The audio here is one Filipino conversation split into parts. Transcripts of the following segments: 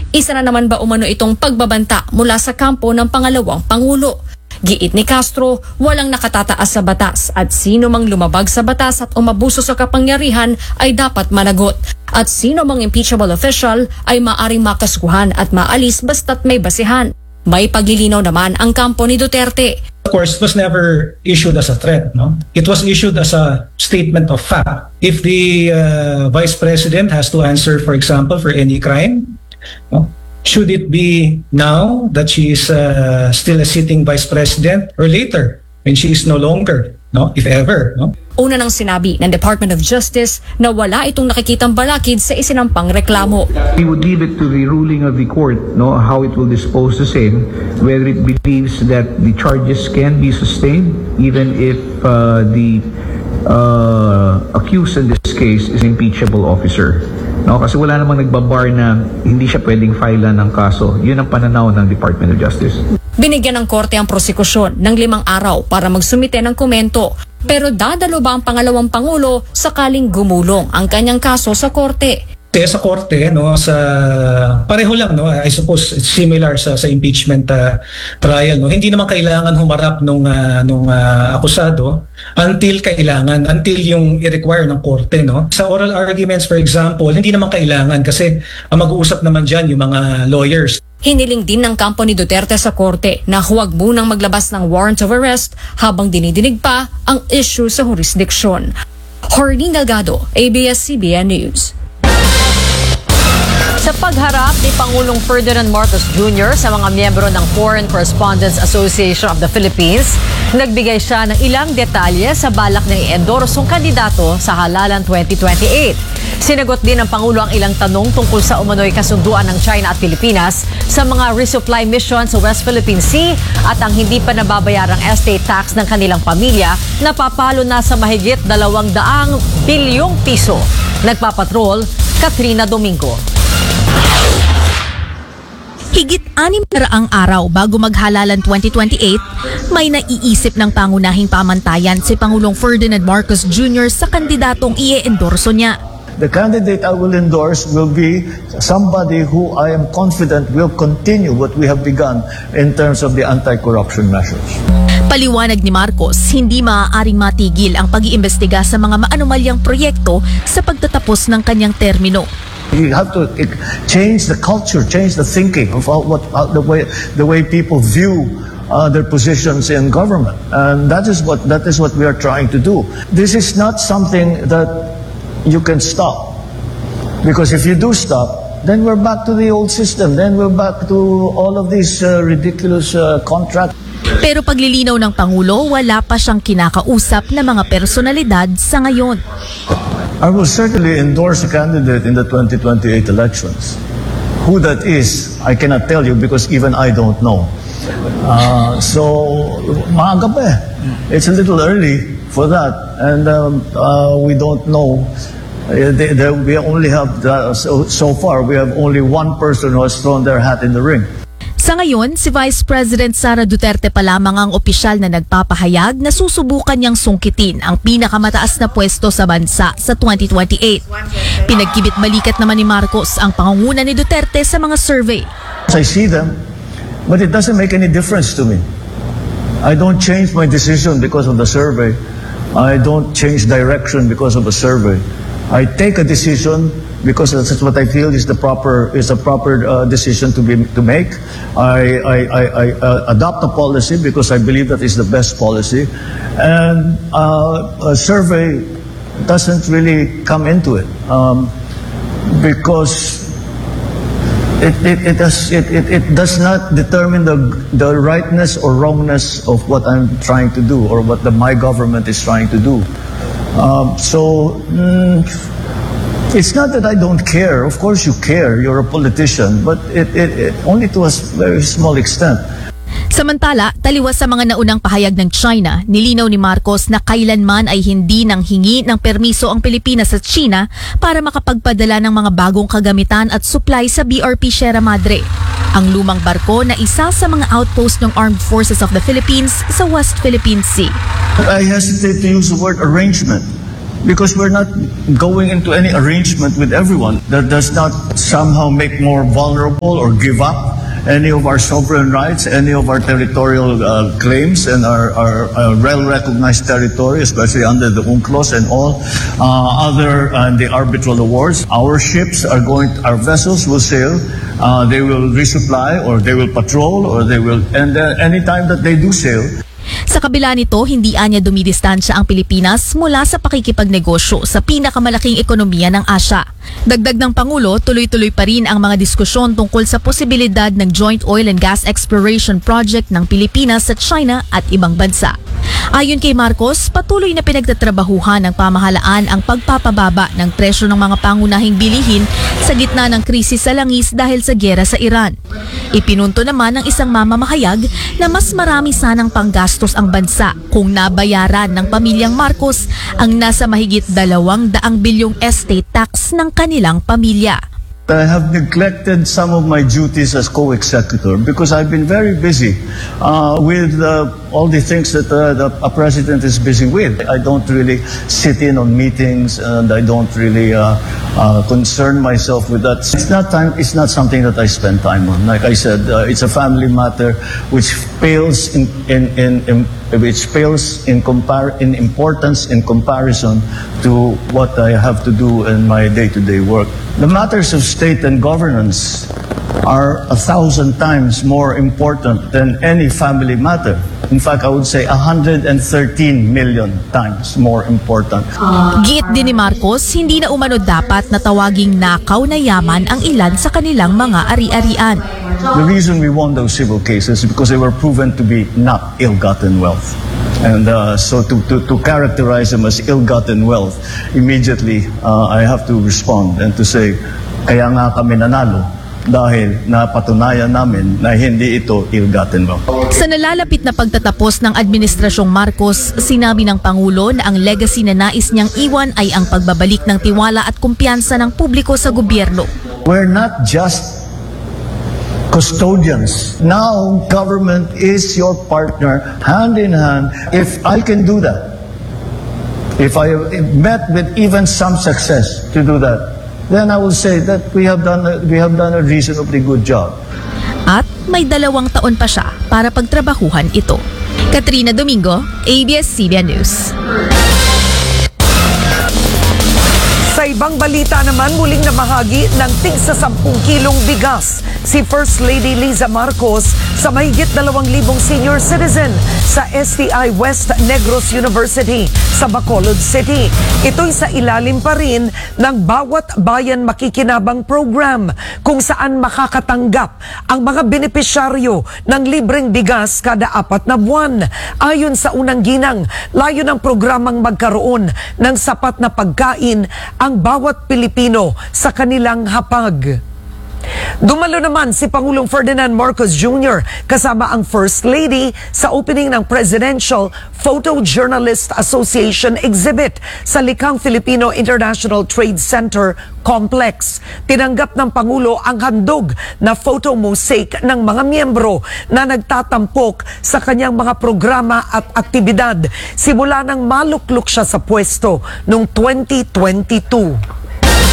Isa na naman ba umano itong pagbabanta mula sa kampo ng pangalawang Pangulo? Giit ni Castro, walang nakatataas sa batas at sino mang lumabag sa batas at umabuso sa kapangyarihan ay dapat managot. At sino mang impeachable official ay maaring makaskuhan at maalis basta't may basihan. May paglilinaw naman ang kampo ni Duterte. Of course, it was never issued as a threat. No, it was issued as a statement of fact. If the Vice President has to answer, for example, for any crime, no, should it be now that she is still a sitting Vice President or later when she is no longer, no, if ever, no? Una nang sinabi ng Department of Justice na wala itong nakikitang balakid sa isinampang reklamo. We would leave it to the ruling of the court, no, how it will dispose the same, whether it believes that the charges can be sustained even if the accused in this case is an impeachable officer. No, kasi wala namang nagbabar na hindi siya pwedeng filean ng kaso. Yun ang pananaw ng Department of Justice. Binigyan ng korte ang prosekusyon ng 5 araw para magsumite ng komento. Pero dadalo ba ang pangalawang Pangulo sakaling gumulong ang kanyang kaso sa korte? Sa korte, no, sa pareho lang, no, I suppose it's similar sa impeachment trial, no. Hindi naman kailangan humarap nung akusado until yung i-require ng korte, no. Sa oral arguments, for example, hindi naman kailangan kasi mag-uusap naman diyan yung mga lawyers. Hiniling din ng kampo ni Duterte sa korte na huwag munang maglabas ng warrant of arrest habang dinidinig pa ang issue sa jurisdiction. Horny Delgado, ABS-CBN News. Sa pagharap ni Pangulong Ferdinand Marcos Jr. sa mga miyembro ng Foreign Correspondents Association of the Philippines, nagbigay siya ng ilang detalye sa balak ng i-endorsong kandidato sa halalan 2028. Sinagot din ng Pangulo ang ilang tanong tungkol sa umano'y kasunduan ng China at Pilipinas sa mga resupply mission sa West Philippine Sea at ang hindi pa nababayarang estate tax ng kanilang pamilya na papalo na sa mahigit 200 bilyong piso. Nagpapatrol, Katrina Domingo. Higit 600 araw bago maghalalan 2028, may naiisip ng pangunahing pamantayan si Pangulong Ferdinand Marcos Jr. sa kandidatong i-endorso niya. The candidate I will endorse will be somebody who I am confident will continue what we have begun in terms of the anti-corruption measures. Paliwanag ni Marcos, hindi maaaring matigil ang pag-iimbestiga sa mga maanomalyang proyekto sa pagtatapos ng kanyang termino. You have to change the culture, change the thinking of the way people view their positions in government, and that is what we are trying to do. This is not something that you can stop, because if you do stop, then we're back to the old system. Then we're back to all of these ridiculous contracts. Pero paglilinaw ng Pangulo, wala pa siyang kinakausap na mga personalidad sa ngayon. I will certainly endorse a candidate in the 2028 elections. Who that is, I cannot tell you because even I don't know. So, maaga pa eh. It's a little early for that, and we don't know. We only have so far we have only one person who has thrown their hat in the ring. Sa ngayon, si Vice President Sara Duterte pa lamang ang opisyal na nagpapahayag na susubukan niyang sungkitin ang pinakamataas na pwesto sa bansa sa 2028. Pinagkibit balikat naman ni Marcos ang pangunguna ni Duterte sa mga survey. I see them, but it doesn't make any difference to me. I don't change my decision because of the survey. I don't change direction because of the survey. I take a decision because that's what I feel is a proper decision to make. I adopt a policy because I believe that is the best policy, and a survey doesn't really come into it because it does not determine the rightness or wrongness of what I'm trying to do or what my government is trying to do. It's not that I don't care. Of course you care. You're a politician. But it only to a very small extent. Samantala, taliwas sa mga naunang pahayag ng China, nilinaw ni Marcos na kailanman ay hindi nang hingi ng permiso ang Pilipinas at China para makapagpadala ng mga bagong kagamitan at supply sa BRP Sierra Madre, ang lumang barko na isa sa mga outpost ng Armed Forces of the Philippines sa West Philippine Sea. I hesitate to use the word arrangement because we're not going into any arrangement with everyone that does not somehow make more vulnerable or give up any of our sovereign rights, any of our territorial claims and our well-recognized territory, especially under the UNCLOS and all other the arbitral awards. Our ships are our vessels will sail, they will resupply or they will patrol or they will, and anytime that they do sail. Sa kabila nito, hindi anya dumidistansya ang Pilipinas mula sa pakikipagnegosyo sa pinakamalaking ekonomiya ng Asya. Dagdag ng Pangulo, tuloy-tuloy pa rin ang mga diskusyon tungkol sa posibilidad ng joint oil and gas exploration project ng Pilipinas sa China at ibang bansa. Ayon kay Marcos, patuloy na pinagtatrabahuhan ng pamahalaan ang pagpapababa ng presyo ng mga pangunahing bilihin sa gitna ng krisis sa langis dahil sa gyera sa Iran. Ipinunto naman ng isang mamamahayag na mas marami sanang panggastos ang bansa kung nabayaran ng pamilyang Marcos ang nasa mahigit 200 bilyong estate tax ng kanilang pamilya. I have neglected some of my duties as co-executor because I've been very busy with all the things that a president is busy with. I don't really sit in on meetings and I don't really concern myself with that. It's not something that I spend time on. Like I said, it's a family matter which pales in importance in comparison to what I have to do in my day-to-day work. The matters of state and governance are 1,000 times more important than any family matter. In fact, I would say 113 million times more important. Giit din ni Marcos, hindi na umano dapat na tawaging nakaw na yaman ang ilan sa kanilang mga ari-arian. The reason we won those civil cases is because they were proven to be not ill-gotten wealth. And so to characterize them as ill-gotten wealth, immediately I have to respond and to say, kaya nga kami nanalo dahil napatunayan namin na hindi ito ill-gotten wealth. Sa nalalapit na pagtatapos ng Administrasyong Marcos, sinabi ng Pangulo na ang legacy na nais niyang iwan ay ang pagbabalik ng tiwala at kumpiyansa ng publiko sa gobyerno. We're not just custodians. Now, government is your partner, hand in hand. If I can do that, if I met with even some success to do that, then I will say that we have done a reasonably good job. At may 2 taon pa siya para pagtrabahuhan ito. Katrina Domingo, ABS-CBN News. Sa ibang balita naman, muling namahagi ng tigsa 10 kilong bigas si First Lady Liza Marcos sa mahigit 2,000 senior citizen sa STI West Negros University sa Bacolod City. Ito'y sa ilalim pa rin ng Bawat Bayan Makikinabang program kung saan makakatanggap ang mga benepisyaryo ng libreng bigas kada 4 na buwan. Ayon sa unang ginang, layo ng programang magkaroon ng sapat na pagkain ang bawat Pilipino sa kanilang hapag. Dumalo naman si Pangulong Ferdinand Marcos Jr. kasama ang First Lady sa opening ng Presidential Photojournalist Association exhibit sa Likhang Filipino International Trade Center Complex. Tinanggap ng Pangulo ang handog na photo mosaic ng mga miyembro na nagtatampok sa kanyang mga programa at aktibidad simula nang maluklok siya sa pwesto noong 2022.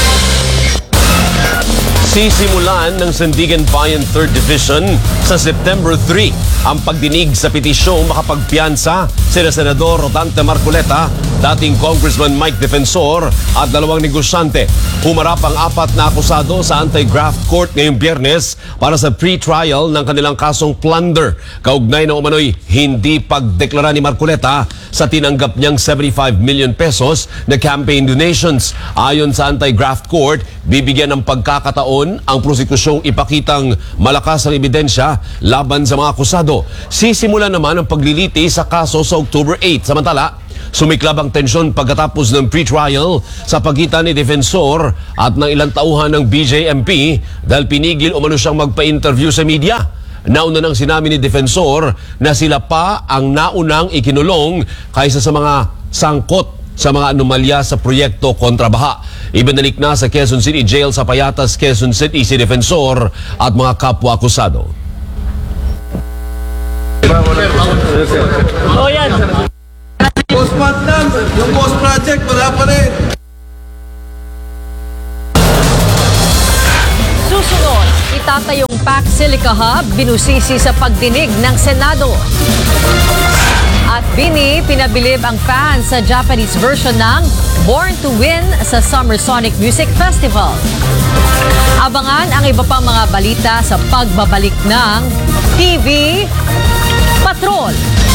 Sisimulan ng Sandigan Bayan 3rd Division sa September 3 ang pagdinig sa petisyong makapagpiyansa sina Senador Rodante Marcoleta, dating Congressman Mike Defensor at 2 negosyante. Humarap ang 4 na akusado sa anti-graft court ngayong Biyernes para sa pre-trial ng kanilang kasong plunder. Kaugnay na umano'y hindi pagdeklara ni Marcoleta sa tinanggap niyang 75 million pesos na campaign donations. Ayon sa anti-graft court, bibigyan ng pagkakataon ang prosekusyong ipakitang malakas ang ebidensya laban sa mga akusado. Sisimula naman ang pagliliti sa kaso sa October 8. Samantala, sumiklab ang tensyon pagkatapos ng pre-trial sa pagitan ni Defensor at ng ilang tauhan ng BJMP dahil pinigil umano siyang magpa-interview sa media. Nauna nang sinabi ni Defensor na sila pa ang naunang ikinulong kaysa sa mga sangkot sa mga anomalya sa proyekto kontra baha. Ibinalik na sa Quezon City Jail sa Payatas, Quezon City si Defensor at mga kapwa-akusado. Post-mat lang, yung post-project. project, wala pa rin. Susunod, itatayong PAC Silica Hub binusisi sa pagdinig ng Senado. At pinabilib ang fans sa Japanese version ng Born to Win sa Summer Sonic Music Festival. Abangan ang iba pang mga balita sa pagbabalik ng TV Patrol.